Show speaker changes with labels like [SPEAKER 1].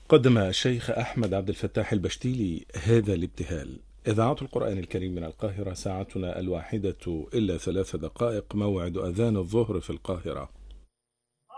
[SPEAKER 1] قدم الشيخ أحمد عبد الفتاح البشتيلي هذا الابتهال. إذاعة القرآن الكريم من القاهرة، ساعتنا 1:03 موعد أذان الظهر في القاهرة.